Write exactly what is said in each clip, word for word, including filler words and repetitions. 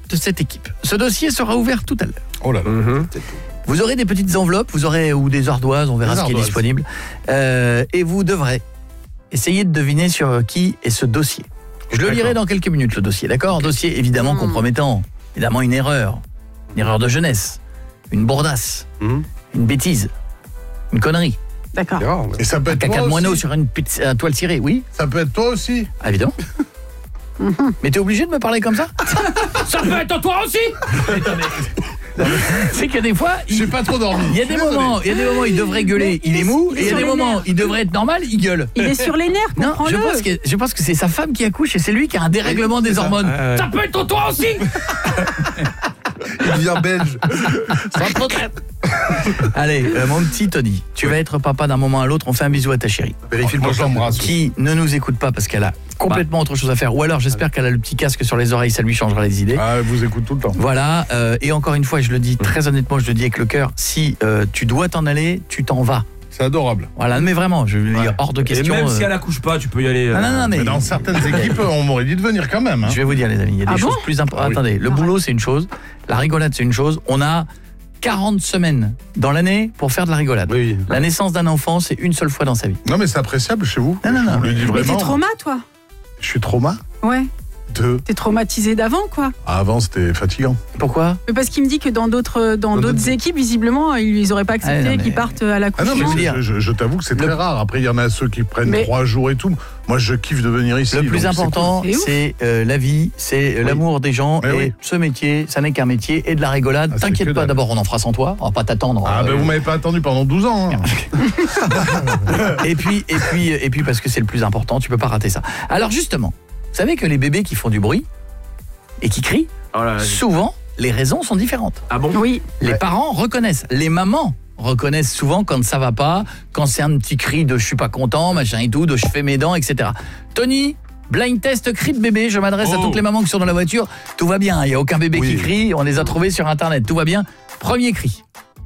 de cette équipe. Ce dossier sera ouvert tout à l'heure. Oh là là. Mm-hmm. Vous aurez des petites enveloppes, vous aurez ou des ardoises, on verra Des ce qui est ardoises. disponible. Euh, et vous devrez essayer de deviner sur qui est ce dossier. Je le D'accord. lirai dans quelques minutes, le dossier, d'accord ? Dossier évidemment Mmh. compromettant, évidemment une erreur, une erreur de jeunesse, une bourdasse, Mmh. une bêtise, une connerie, D'accord. Grave. Et ça peut un être caca toi de moineau aussi. sur une pizza- toile cirée, oui, Ça peut être toi aussi. ah, évidemment. Mais t'es obligé de me parler comme ça ? Ça peut être toi aussi. C'est que des fois, il, J'ai pas trop dormi. il y a des moments, il y a des moments, il devrait gueuler, il est mou, il et est il y a sur des les moments, nerfs. il devrait être normal, il gueule. Il est sur les nerfs, Non, comprends-le. je pense que je pense que c'est sa femme qui accouche et c'est lui qui a un dérèglement des hormones. Ah ouais. Ça peut être toi aussi. Il devient belge. Sans problème. Allez, euh, mon petit Tony, tu vas être papa d'un moment à l'autre. On fait un bisou à ta chérie, Vérifie le bon j'embrasse. qui ne nous écoute pas parce qu'elle a complètement autre chose à faire. Ou alors, j'espère qu'elle a le petit casque sur les oreilles, ça lui changera les idées. Ah, elle vous écoute tout le temps. Voilà, euh, et encore une fois, je le dis très honnêtement, je le dis avec le cœur, si euh, tu dois t'en aller, tu t'en vas. C'est adorable. Voilà, mais vraiment, je veux dire, hors de Et question. même si euh, elle accouche pas, tu peux y aller. Non, non, non, mais, Mais dans certaines équipes, on m'aurait dit de venir quand même. Hein. je vais vous dire, les amis, il y a des Ah choses bon plus importantes. Ah oui. Attendez, le Ah boulot, c'est une chose, la rigolade, c'est une chose. On a quarante semaines dans l'année pour faire de la rigolade. Oui. La naissance d'un enfant, c'est une seule fois dans sa vie. Non, mais c'est appréciable chez vous. Non, non, non. Je vous le dis Mais vraiment. t'es trauma, toi. Je suis trauma Ouais. de. T'es traumatisé d'avant, quoi. Ah, avant, c'était fatigant. Pourquoi ? Mais parce qu'il me dit que dans d'autres dans Dans d'autres d'autres- équipes, visiblement, ils auraient pas accepté Ah, non, mais- qu'ils partent à Ah l'accouchement. non, mais veux c'est- dire, je, je- je t'avoue que c'est le- très rare. Après, il y en a ceux qui prennent Mais- trois jours et tout. Moi, je kiffe de venir ici. Le plus donc c'est important, cool. C'est ouf. c'est euh, la vie, c'est euh, l'amour des gens. Mais et oui. ce métier, ça n'est qu'un métier. Et de la rigolade. Ah, c'est T'inquiète que pas, dalle. d'abord, on en fera sans toi. On va pas t'attendre. cool. Ah, euh, ben vous m'avez pas attendu pendant douze ans. Hein. Et puis, et puis, et puis, parce que c'est le plus important, tu peux pas rater ça. Alors justement, vous savez que les bébés qui font du bruit et qui crient, Oh là là. souvent, les raisons sont différentes. Ah bon? Oui. Les Ouais. parents reconnaissent, les mamans reconnaissent souvent quand ça va pas, quand c'est un petit cri de je suis pas content, machin et tout, de je fais mes dents, et cetera. Tony, blind test cri de bébé, je m'adresse à Oh. toutes les mamans qui sont dans la voiture. Tout va bien, il n'y a aucun bébé Oui. qui crie, on les a trouvés sur internet, tout va bien. Premier cri.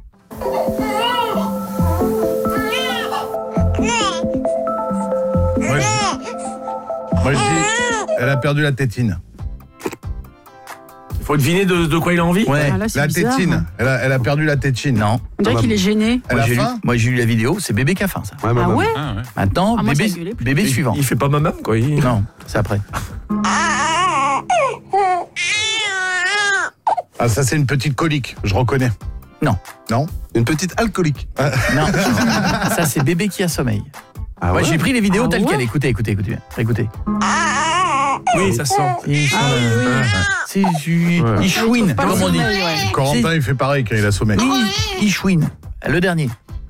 Moi, je, moi, je dis, elle a perdu la tétine. Il faut deviner de, de quoi il a envie. Ouais. Ah, là, c'est La bizarre. tétine. Elle a, elle a perdu la tétine. Non. On dirait qu'il est gêné. Elle Moi a j'ai, lu, faim moi j'ai lu la vidéo, c'est bébé qui a faim ça. Ouais, Ah maman. ouais. Ah, ouais. Maintenant, Ah, moi, ça bébé, gueulait plus. bébé Il- suivant. Il fait pas maman quoi. Il... Non, c'est après. Ah, ça, c'est une petite colique. Je reconnais. Non. Non. Une petite alcoolique. Ah, Non, ça c'est bébé qui a sommeil. Ah Moi ouais. j'ai pris les vidéos Ah telles ouais quelles. Écoutez, écoutez, écoutez, écoutez. Oui, ça se sent. Ils sont, Ah oui, oui. euh, c'est- ils Ouais. ils chouinent, Pas le comme on dit. sommeil, ouais. Corentin, il fait pareil quand il a sommeil. Oui, ils chouinent. Le dernier.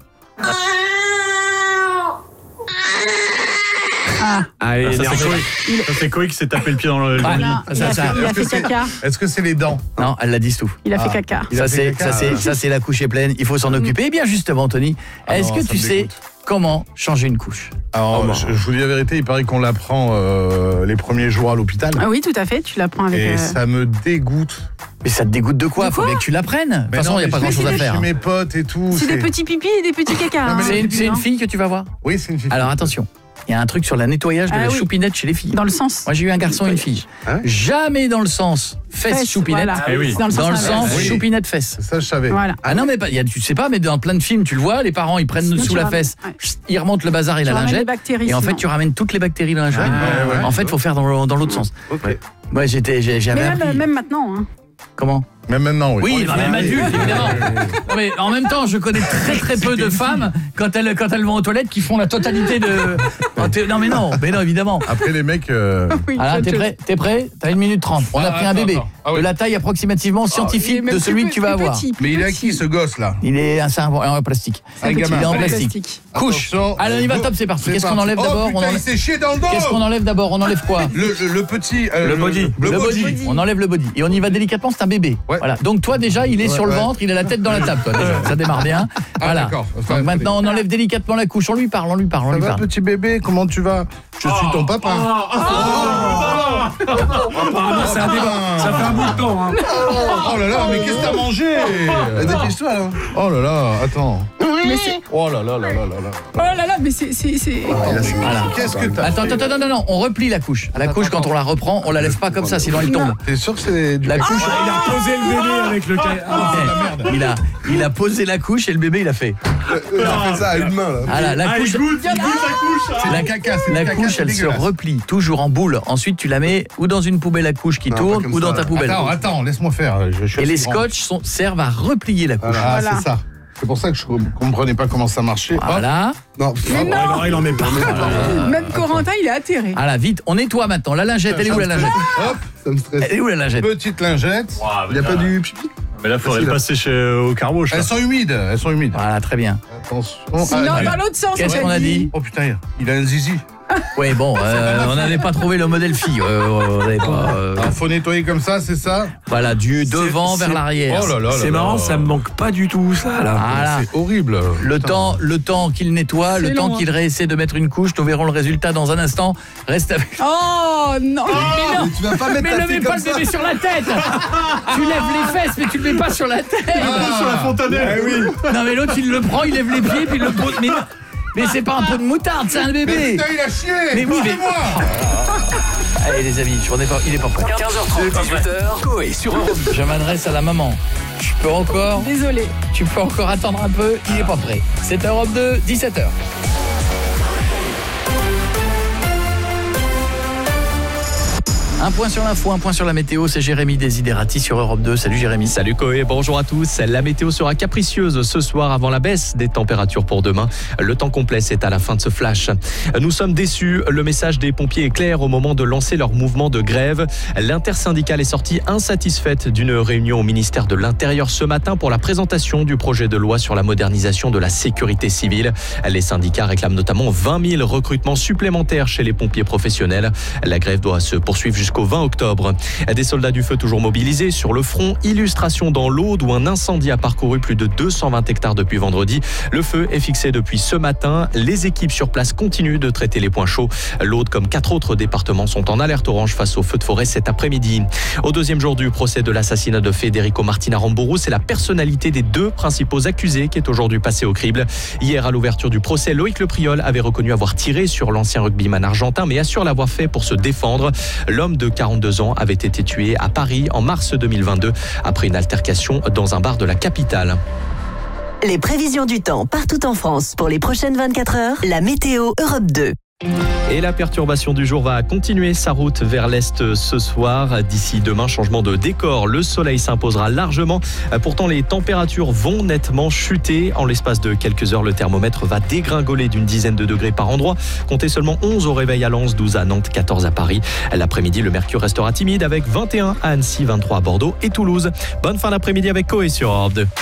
Ah, Ah, il est Ça, c'est énervé. Koï. Ça, c'est Koï qui s'est tapé le pied dans le dans le lit. voilà. Il ça, a ça, fait, il a est-ce que fait c'est- caca. Est-ce que c'est les dents? Non, elle l'a dit tout. Il a Ah. fait caca. Il a Ça fait c'est, caca, ça c'est, ouais. ça c'est la couche est pleine. Il faut s'en occuper. Eh bien justement, Tony, Ah est-ce non, que ça tu me sais dégoûte. comment changer une couche? Alors, Oh, bah. je, je vous dis la vérité, il paraît qu'on l'apprend euh, les premiers jours à l'hôpital. Ah oui, tout à fait. Tu l'apprends avec. Et euh, ça me dégoûte. Mais ça te dégoûte de quoi? De Faut quoi bien que tu l'apprennes. De toute façon, il n'y a pas grand chose à faire. Chez mes potes et tout. C'est des petits pipis et des petits caca. Non, mais hein, C'est au une, début, c'est une hein. fille que tu vas voir. Oui, c'est une fille. Alors attention, il y a un truc sur le nettoyage de Ah la oui. choupinette chez les filles. Dans le sens. Moi j'ai eu un garçon et une fille. Ah ouais Jamais dans le sens fesse Fesse, choupinette. voilà. Eh oui. C'est Dans le Dans le sens. sens inverse. Oui. choupinette fesse. Ça, je savais. Voilà. Ah non mais pas, il y a, tu sais pas, mais dans plein de films tu le vois, les parents ils prennent Sinon, sous tu la ramènes- fesse, ouais. chut, ils remontent le bazar et Tu la ramènes les lingette. bactéries, Et en fait sinon. tu ramènes toutes les bactéries dans la journée. ouais, ouais. En fait il faut faire dans, dans l'autre sens. Ok. Moi j'étais, j'ai- j'avais Mais appris. même, même maintenant. Hein. Comment? Même maintenant, oui. Oui, Oh, bah, il même faut- adulte, évidemment. Non, mais en même temps, je connais très très peu de femmes quand elles quand elles vont aux toilettes qui font la totalité de. Oh, t'es- non mais non, mais non évidemment. Après, les mecs. euh, Oui, Alors autre t'es chose. prêt? T'es prêt? T'as une minute trente. On a Ah, pris un attends, bébé attends. Ah oui. de la taille approximativement Il est scientifique même de plus celui pe- que tu vas plus avoir. petit, plus Mais il est à petit. qui ce gosse là? Il est un c'est un- en plastique. Un petit, gamin. Il est en en plastique. plastique. Couche. Attention. Allez, on y va, top, c'est parti. C'est Qu'est-ce qu'on parti. enlève Oh, d'abord? On putain, il enlève- s'est chié dans le dos. Qu'est-ce qu'on enlève d'abord? On enlève quoi? le, le, le petit. euh, Le body. Le, Le body. body. On enlève le body. Et on y va délicatement, c'est un bébé. Ouais. Voilà. Donc toi déjà, il est Ouais, sur le ouais. ventre, il a la tête dans la table, toi, déjà. Ça démarre bien. Ah, Voilà. d'accord. Donc Enfin, maintenant, on enlève délicatement la couche. On lui parle, on lui parle, on Ça lui va, parle. petit bébé? Comment tu vas? Je suis ton papa. Apparemment, c'est un débat. Ça fait un bout de temps. Hein. Oh là là, mais qu'est-ce que t'as mangé? Dépêche-toi là. Oh là là, attends. Mais c'est... Oh là là là là là là. Oh là là, mais c'est... c'est, c'est... Voilà. Qu'est-ce que t'as Attends, fait attends, attends, non, non, on replie la couche. La couche, quand on la reprend, on la laisse pas comme ça, sinon elle tombe. T'es sûr que c'est du... La couche, Il a posé le bébé avec le ca- Ah, Eh, il a, il a posé la couche et le bébé il a fait. Il a fait ça à une main, là. Ah là, la Ah, il couche, goûte, il goûte la couche. C'est la, du caca, c'est la du caca, couche, c'est elle se dégueulasse. replie toujours en boule. Ensuite, tu la mets ou dans une poubelle à couche qui Non, pas tourne comme ou ça. dans ta poubelle. Attends, attends, laisse-moi faire. Je, je suis Et les assez grand. scotch sont, servent à replier la couche. Voilà, Voilà. c'est ça. C'est pour ça que je comprenais pas comment ça marchait. Hop. Voilà. Non, Mais ah, non. Alors, il en met pas. Même Corentin, il est atterré. Ah là, vite, on nettoie maintenant. La lingette, elle est où la lingette? Hop, ça me stresse. Elle est où la lingette? Petite lingette. Ouah, Il n'y a mais pas là- du pipi. Mais là, faudrait le passer chez, au carboche. Elles sont humides, elles sont humides. Voilà, très bien. Attention. Sinon, Ah, dans l'autre sens, Qu'est-ce on qu'on a dit? Oh putain, il a un zizi. Oui, bon, euh, on n'avait pas trouvé le modèle fille. Euh, on n'avait pas, euh, Alors, faut nettoyer comme ça, c'est ça? voilà, du devant c'est- vers l'arrière. Oh là là là C'est là. marrant, ça me manque pas du tout, ça, là. Voilà. C'est horrible. Le Putain. temps, le temps qu'il nettoie, le C'est temps long, qu'il réessaie de mettre une couche, nous verrons le résultat dans un instant. Reste avec... Oh non. Mais non, Tu vas pas mettre mais ta ne fille mets pas comme le ça. bébé sur la tête. Tu lèves les fesses, mais tu le mets pas sur la tête. Ah, Sur la fontanelle. eh oui. Non mais l'autre il le prend, il lève les pieds, puis il le pose. Mais, mais c'est pas un pot de moutarde, c'est un Mais bébé. putain, il a chié. Mais oui, mais- Poussez-moi. Allez les amis, je n'en ai pas, il est pas prêt. quinze heures trente, dix-huit heures, Coé sur Europe deux. Je m'adresse à la maman. Tu peux encore, Désolé. tu peux encore attendre un peu, il est pas prêt. C'est Europe deux, dix-sept heures. Un point sur l'info, un point sur la météo, c'est Jérémy Desiderati sur Europe deux. Salut Jérémy. Salut Coé, bonjour à tous. La météo sera capricieuse ce soir avant la baisse des températures pour demain. Le temps complet, c'est à la fin de ce flash. Nous sommes déçus. Le message des pompiers est clair au moment de lancer leur mouvement de grève. L'intersyndicale est sortie insatisfaite d'une réunion au ministère de l'Intérieur ce matin pour la présentation du projet de loi sur la modernisation de la sécurité civile. Les syndicats réclament notamment vingt mille recrutements supplémentaires chez les pompiers professionnels. La grève doit se poursuivre jusqu'au vingt octobre. Des soldats du feu toujours mobilisés sur le front. Illustration dans l'Aude où un incendie a parcouru plus de deux cent vingt hectares depuis vendredi. Le feu est fixé depuis ce matin. Les équipes sur place continuent de traiter les points chauds. L'Aude, comme quatre autres départements, sont en alerte orange face au feu de forêt cet après-midi. Au deuxième jour du procès de l'assassinat de Federico Martin à Rambourou, c'est la personnalité des deux principaux accusés qui est aujourd'hui passée au crible. Hier, à l'ouverture du procès, Loïc Le Priol avait reconnu avoir tiré sur l'ancien rugbyman argentin, mais assure l'avoir fait pour se défendre. L'homme de quarante-deux ans avait été tué à Paris en mars deux mille vingt-deux après une altercation dans un bar de la capitale. Les prévisions du temps partout en France pour les prochaines vingt-quatre heures, la météo Europe deux. Et la perturbation du jour va continuer sa route vers l'est ce soir. D'ici demain, changement de décor. Le soleil s'imposera largement. Pourtant, les températures vont nettement chuter. En l'espace de quelques heures, le thermomètre va dégringoler d'une dizaine de degrés par endroit. Comptez seulement onze au réveil à Lens, douze à Nantes, quatorze à Paris. L'après-midi, le mercure restera timide avec vingt et un à Annecy, vingt-trois à Bordeaux et Toulouse. Bonne fin d'après-midi avec Coé sur Europe deux.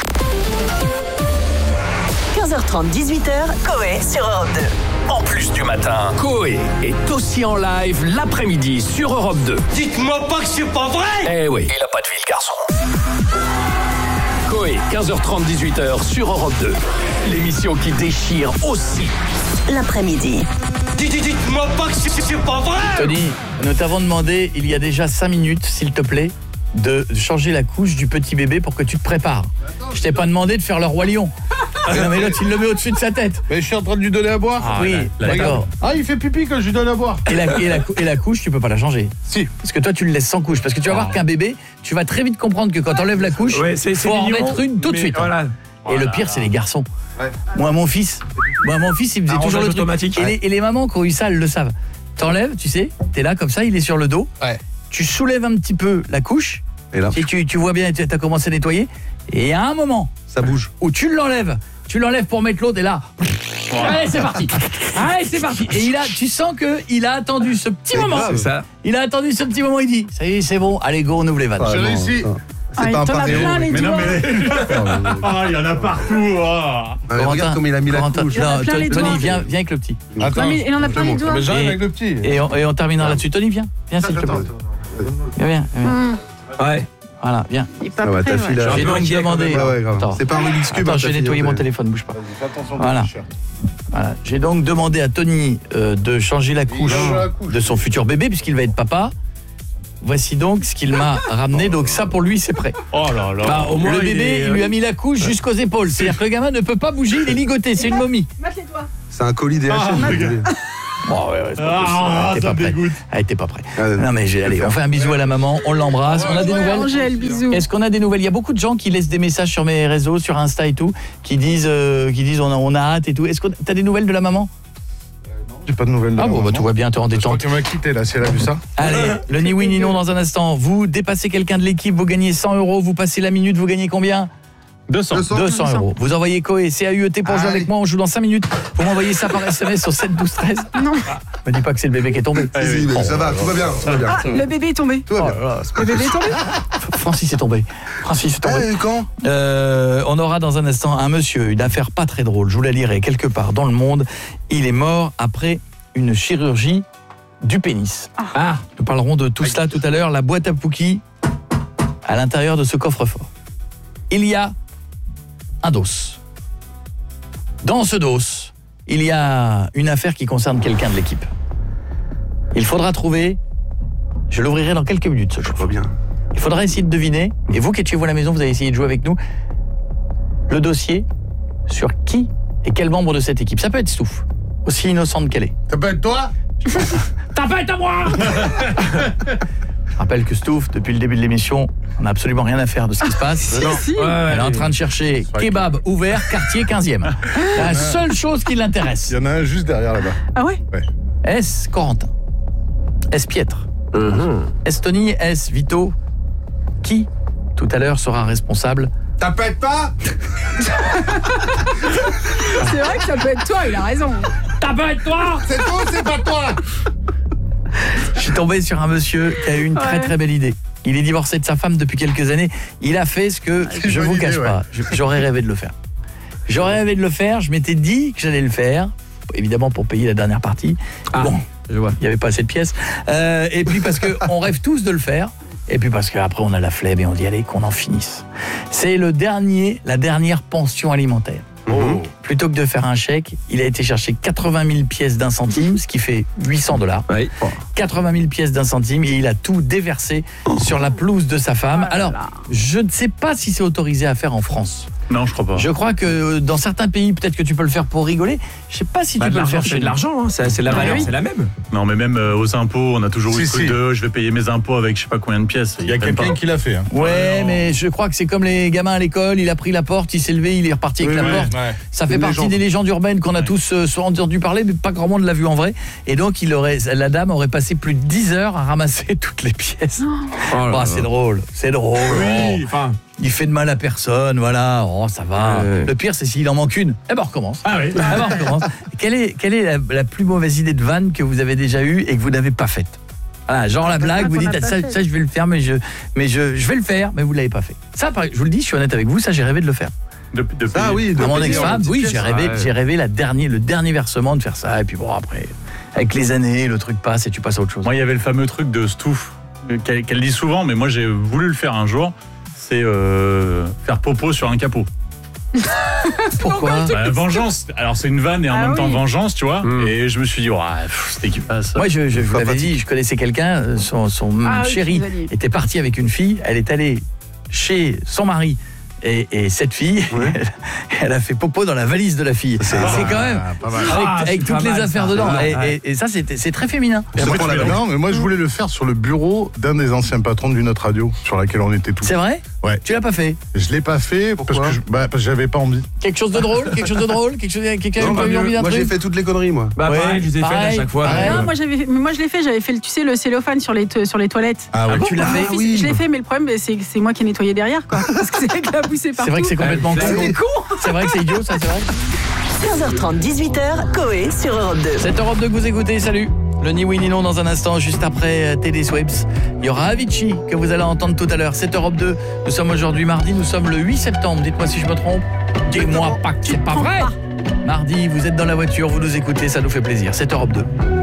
quinze heures trente, dix-huit heures, Coé sur Europe deux. En plus du matin, Coé est aussi en live l'après-midi sur Europe deux. Dites-moi pas que c'est pas vrai! Eh oui, il a pas de vie le garçon. Coé, quinze heures trente, dix-huit heures sur Europe deux. L'émission qui déchire aussi. L'après-midi. Dites- Dites-moi pas que c'est c'est pas vrai! Tony, nous t'avons demandé il y a déjà cinq minutes, s'il te plaît, de changer la couche du petit bébé pour que tu te prépares. Je t'ai pas demandé de faire le roi lion. Non mais l'autre il le met au-dessus de sa tête. Mais je suis en train de lui donner à boire. Ah, oui, d'accord. Ah, il fait pipi quand je lui donne à boire. Et la, et, la, et la couche, tu peux pas la changer. Si. Parce que toi, tu le laisses sans couche. Parce que tu vas voir qu'un bébé, tu vas très vite comprendre que quand t'enlèves la couche, Ouais, c'est il c'est faut en mignon, mettre une tout de mais suite. Voilà. Et le pire, c'est les garçons. Ouais. Moi, mon fils, moi, mon fils, il faisait Arrangage toujours le truc. automatique. Et, Ouais. les, et les mamans qui ont eu ça, elles le savent. T'enlèves, tu sais, t'es là comme ça, il est sur le dos. Ouais. Tu soulèves un petit peu la couche. Et là, Et tu, tu vois bien, tu as commencé à nettoyer. Et à un moment ça bouge. où tu l'enlèves, tu l'enlèves pour mettre l'autre et là, allez c'est parti, allez c'est parti. Et il a, tu sens que il a attendu ce petit moment. C'est ça. Il a attendu ce petit moment, il dit, ça y est, c'est bon, allez go, on ouvre les vannes. J'ai réussi. Ah, C'est pas un t'en as paréo. plein les Mais non, doigts. mais. Ah, il y en a partout. ah. Mais regarde comme il a mis la Corentin, couche. Il en a non, plein les Tony, doigts. viens, viens avec le petit. Attends. Non, mais il en a plein les je te montre. doigts. Mais j'arrive Et- avec le petit. Et on, et on terminera là-dessus. Tony, viens, viens s'il te plaît. Viens, viens, viens. Hum, Ouais. Voilà, viens. il est pas Ah ouais, prêt, ta ouais. fille, là. J'ai un peu donc inquiet, quand demandé. Ouais, ouais, grave. Attends. C'est pas un Rubik's Cube. Attends, hein, j'ai ta fille, nettoyé ouais. mon téléphone, bouge pas. Fais attention. Voilà. Voilà. J'ai donc demandé à Tony euh, de changer la couche change la couche. de son futur bébé puisqu'il va être papa. voici donc ce qu'il m'a ramené. Donc ça, pour lui, c'est prêt. Oh là là. Bah, au moins, Le il bébé, est- il lui a mis la couche jusqu'aux épaules. C'est-à-dire que le gamin ne peut pas bouger, il est ligoté, c'est une momie. Mate les doigts. C'est un colis D H L. Ah, désolé. Bon, ouais, ouais, c'est pas possible. Ah, Elle était ça pas me prêt. dégoûte. Elle était pas prêt. Ah, non. Non mais j'ai, allez, on fait un bisou à la maman, on l'embrasse. On a des Ouais, nouvelles. Angèle, bisous. Est-ce qu'on a des nouvelles? Il y a beaucoup de gens qui laissent des messages sur mes réseaux, sur Insta et tout, qui disent, euh, qui disent on a, on a hâte et tout. Est-ce que t'as des nouvelles de la maman? J'ai pas de nouvelles. de Ah la bon, bah maman. tout va bien, t'es en Je crois détente. qu'elle m'a quitté là, si elle a vu ça. Allez, le ni oui ni non dans un instant. Vous dépassez quelqu'un de l'équipe, vous gagnez cent euros. Vous passez la minute, vous gagnez combien? deux cents. deux cents euros. Vous envoyez Coé, C A U E T pour jouer Allez. avec moi. On joue dans cinq minutes. Vous m'envoyez ça par S M S sur sept douze treize. Non. Me dis pas que c'est le bébé qui est tombé. Si, si, mais ça va, tout va bien, tout va bien. Ah, le bébé est tombé. Tout va bien. Oh là là, c'est pas- Le bébé est tombé. Francis est tombé. Francis est tombé. Eh, quand Euh, on aura dans un instant un monsieur, une affaire pas très drôle. Je vous la lirai quelque part dans le monde. Il est mort après une chirurgie du pénis. Ah, nous parlerons de tout cela tout à l'heure. La boîte à Pookie à l'intérieur de ce coffre-fort. Il y a un dos. Dans ce dos, il y a une affaire qui concerne quelqu'un de l'équipe. Il faudra trouver, je l'ouvrirai dans quelques minutes ce Je coffre. vois bien. Il faudra essayer de deviner, et vous qui êtes chez vous à la maison, vous allez essayer de jouer avec nous, le dossier sur qui et quel membre de cette équipe. Ça peut être Stouff, aussi innocente qu'elle est. Ça peut être toi? T'appelles à moi. Je rappelle que Stouff, depuis le début de l'émission, on n'a absolument rien à faire de ce qui se passe. Si, si. Elle est en train de chercher kebab ouvert, quartier quinzième. La seule chose qui l'intéresse. Il y en a un juste derrière là-bas. Ah ouais. Est-ce Corentin? Est-ce Pietre? Est-ce Tony? Est-ce Vito? Qui, tout à l'heure, sera responsable? T'appelles pas? C'est vrai que ça peut être toi, il a raison. T'appelle-toi! C'est toi, c'est pas toi? Je suis tombé sur un monsieur qui a eu une très Ouais. très belle idée. Il est divorcé de sa femme depuis quelques années. Il a fait ce que, C'est une je bonne vous idée, cache ouais. pas, je- j'aurais rêvé de le faire. J'aurais rêvé de le faire, je m'étais dit que j'allais le faire, évidemment pour payer la dernière partie. Bon, je vois, il n'y avait pas assez de pièces. Euh, et puis parce qu'on rêve tous de le faire. Et puis parce qu'après on a la flemme et on dit allez qu'on en finisse. C'est le dernier, la dernière pension alimentaire. Oh. Plutôt que de faire un chèque, il a été chercher quatre-vingt mille pièces d'un centime, ce qui fait huit cents dollars. Oui. quatre-vingt mille pièces d'un centime et il a tout déversé sur la pelouse de sa femme. Alors, je ne sais pas si c'est autorisé à faire en France. Non, je crois pas. Je crois que dans certains pays, peut-être que tu peux le faire pour rigoler. Je sais pas si Bah, tu de peux le l'argent, faire c'est chez de nous. l'argent, hein. c'est c'est la Ah valeur, oui. c'est la même. Non, mais même euh, aux impôts, on a toujours eu Si, le truc si. de je vais payer mes impôts avec je sais pas combien de pièces. Il y a Ils prennent quelqu'un pas. qui l'a fait. Hein. Ouais, non. mais je crois que c'est comme les gamins à l'école. Il a pris la porte, il s'est levé, il est reparti avec Oui, la ouais, porte. ouais. Ça fait Une partie légende. des légendes urbaines qu'on a Ouais. tous euh, soit entendu parler, mais pas grand monde l'a vu en vrai. Et donc, il aurait, la dame aurait passé plus de dix heures à ramasser toutes les pièces. Oh là Oh, là. c'est drôle, c'est drôle. Oui, Oh. enfin. Il fait de mal à personne, voilà. Oh, ça va. Ouais. Le pire, c'est s'il en manque une. Eh ben, on recommence. Ah oui. Eh ben, on recommence. Quelle est, quelle est la, la plus mauvaise idée de vanne que vous avez déjà eue et que vous n'avez pas faite? Voilà, genre la blague, vous qu'on dites n'a pas ça, fait. ça, je vais le faire, mais je, mais je, je vais le faire, mais vous l'avez pas fait. Ça, pareil, je vous le dis, je suis honnête avec vous, ça, j'ai rêvé de le faire. Depuis, depuis- Ah oui, de À mon payer en ex-femme, petites oui, pièces. j'ai rêvé, Ouais. j'ai rêvé la dernière, le dernier versement de faire ça, et puis bon, après, avec les années, le truc passe et tu passes à autre chose. Moi, il y avait le fameux truc de Stouff euh, qu'elle qu'elle dit souvent, mais moi j'ai voulu le faire un jour. C'est euh, faire popo sur un capot. Pourquoi? Bah, vengeance. Alors c'est une vanne et en Ah même oui. temps vengeance, tu vois. Mm. Et je me suis dit, ouais, pff, c'était qui passe. Moi, je, je vous Pas l'avais pratique. dit, je connaissais quelqu'un, euh, son, son Ah oui, chéri tu nous as dit. était parti avec une fille, elle est allée chez son mari. Et, et cette fille, Ouais. elle a fait popo dans la valise de la fille. C'est quand même Ah, pas mal. avec, Ah, avec c'est toutes pas les mal, affaires ça. dedans. Ouais. Et, et- et ça, c'est c'est très féminin. Et Ça moi, prend tu la l'as- peine. non, mais moi je voulais le faire sur le bureau d'un des anciens patrons d'une autre radio sur laquelle on était tous. C'est vrai? Ouais. Tu l'as pas fait? Je l'ai pas fait parce Pourquoi que je- bah, parce que j'avais pas envie. Quelque chose de drôle? Quelque chose de drôle? Quelque chose, quelqu'un Non, a pas eu mieux. envie d'un Moi j'ai truc? fait toutes les conneries, moi. Bah, Ouais, pareil, je les ai faites à pareil, chaque fois. pareil. mais, Non, euh, moi j'avais, mais moi je l'ai fait, j'avais fait le, tu sais, le cellophane sur les, to- sur les toilettes. Ah, ouais. Tu l'as fait? Mon fils, Je l'ai fait, mais le problème, c'est que c'est moi qui ai nettoyé derrière, quoi. Parce que c'est avec la poussée partout. C'est vrai que c'est complètement Ouais, con. c'est con. C'est vrai que c'est idiot, ça, c'est vrai. quinze heures trente, dix-huit heures, Coé sur Europe deux. Cette Europe de que vous écoutez, salut. Le ni oui ni non dans un instant, juste après euh, Teddy Swims. Il y aura Avicii que vous allez entendre tout à l'heure. Cette Europe deux, nous sommes aujourd'hui mardi, nous sommes le huit septembre. Dites-moi si je me trompe. Dis-moi pas que c'est pas vrai. Mardi, vous êtes dans la voiture, vous nous écoutez, ça nous fait plaisir. Cette Europe deux.